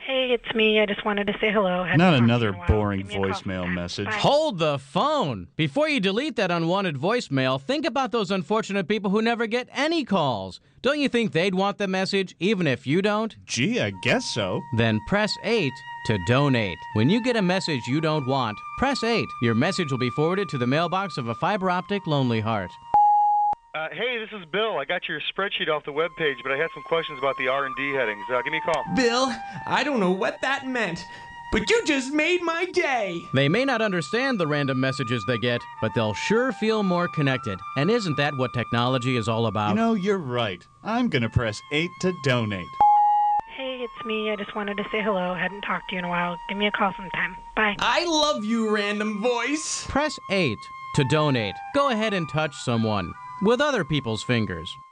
Hey, it's me. I just wanted to say hello. Hadn't Not talked to you another in a while. boring Give me a call voicemail sometime. message. Bye. Hold the phone. Before you delete that unwanted voicemail, think about those unfortunate people who never get any calls. Don't you think they'd want the message, even if you don't? Gee, I guess so. Then press 8 to donate. When you get a message you don't want, press 8. Your message will be forwarded to the mailbox of a fiber optic Lonely Heart. Hey, this is Bill. I got your spreadsheet off the webpage, but I had some questions about the R&D headings. Give me a call. Bill, I don't know what that meant, but you just made my day. They may not understand the random messages they get, but they'll sure feel more connected. And isn't that what technology is all about? You know, you're right. I'm going to press 8 to donate. Hey, it's me. I just wanted to say hello. Hadn't talked to you in a while. Give me a call sometime. Bye. I love you, random voice. Press 8 to donate. Go ahead and touch someone with other people's fingers.